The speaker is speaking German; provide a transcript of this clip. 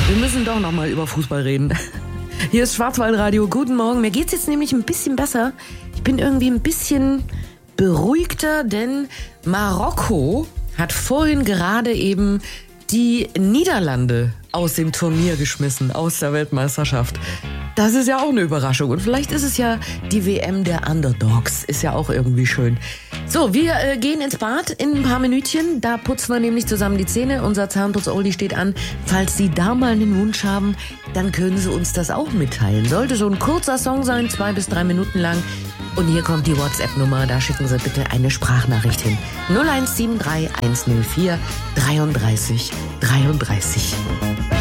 Wir müssen doch noch mal über Fußball reden. Hier ist Schwarzwaldradio. Guten Morgen. Mir geht's jetzt nämlich ein bisschen besser. Ich bin irgendwie ein bisschen beruhigter, denn Marokko hat vorhin gerade eben die Niederlande aus dem Turnier geschmissen, aus der Weltmeisterschaft. Das ist ja auch eine Überraschung. Und vielleicht ist es ja die WM der Underdogs. Ist ja auch irgendwie schön. So, wir gehen ins Bad in ein paar Minütchen. Da putzen wir nämlich zusammen die Zähne. Unser Zahnputz-Oldie steht an. Falls Sie da mal einen Wunsch haben, dann können Sie uns das auch mitteilen. Sollte so ein kurzer Song sein, 2 bis 3 Minuten lang. Und hier kommt die WhatsApp-Nummer. Da schicken Sie bitte eine Sprachnachricht hin. 0173 104 33 33.